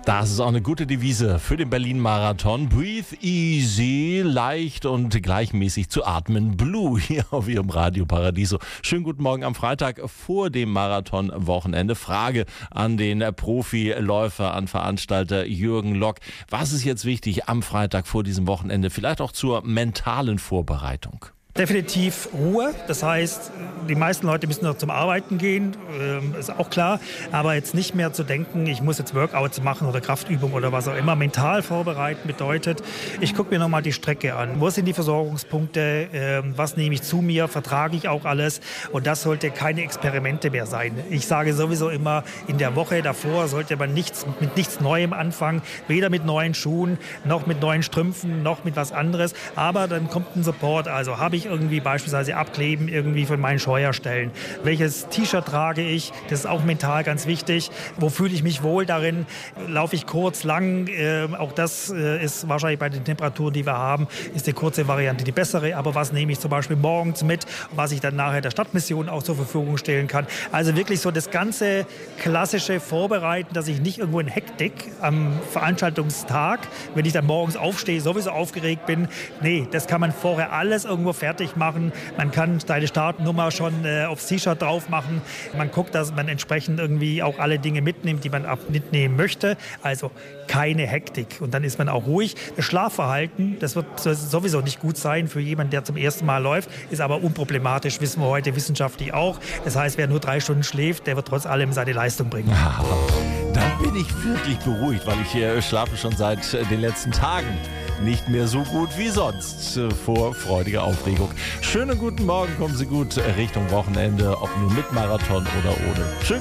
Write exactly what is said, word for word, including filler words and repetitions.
Das ist auch eine gute Devise für den Berlin-Marathon. Breathe easy, leicht und gleichmäßig zu atmen. Blue hier auf Ihrem Radio Paradiso. Schönen guten Morgen am Freitag vor dem Marathon-Wochenende. Frage an den Profiläufer, an Veranstalter Jürgen Lock. Was ist jetzt wichtig am Freitag vor diesem Wochenende? Vielleicht auch zur mentalen Vorbereitung. Definitiv Ruhe, das heißt, die meisten Leute müssen noch zum Arbeiten gehen, äh, ist auch klar, aber jetzt nicht mehr zu denken, ich muss jetzt Workouts machen oder Kraftübungen oder was auch immer. Mental vorbereiten bedeutet, ich gucke mir nochmal die Strecke an, wo sind die Versorgungspunkte, äh, was nehme ich zu mir, vertrage ich auch alles, und das sollte keine Experimente mehr sein. Ich sage sowieso immer, in der Woche davor sollte man nichts, mit nichts Neuem anfangen, weder mit neuen Schuhen, noch mit neuen Strümpfen, noch mit was anderes, aber dann kommt ein Support, also habe ich irgendwie beispielsweise Abkleben irgendwie von meinen Scheuerstellen. Welches T-Shirt trage ich? Das ist auch mental ganz wichtig. Wo fühle ich mich wohl darin? Laufe ich kurz, lang? Äh, auch das äh, ist wahrscheinlich bei den Temperaturen, die wir haben, ist die kurze Variante die bessere. Aber was nehme ich zum Beispiel morgens mit, was ich dann nachher der Stadtmission auch zur Verfügung stellen kann? Also wirklich so das ganze klassische Vorbereiten, dass ich nicht irgendwo in Hektik am Veranstaltungstag, wenn ich dann morgens aufstehe, sowieso aufgeregt bin. Nee, das kann man vorher alles irgendwo fertig machen. Man kann seine Startnummer schon äh, aufs T-Shirt drauf machen. Man guckt, dass man entsprechend irgendwie auch alle Dinge mitnimmt, die man ab mitnehmen möchte. Also keine Hektik. Und dann ist man auch ruhig. Das Schlafverhalten, das wird sowieso nicht gut sein für jemanden, der zum ersten Mal läuft, ist aber unproblematisch, wissen wir heute wissenschaftlich auch. Das heißt, wer nur drei Stunden schläft, der wird trotz allem seine Leistung bringen. Ja, dann bin ich wirklich beruhigt, weil ich äh, schlafe schon seit äh, den letzten Tagen nicht mehr so gut wie sonst äh, vor freudiger Aufregung. Schönen guten Morgen, kommen Sie gut Richtung Wochenende, ob nur mit Marathon oder ohne. Schön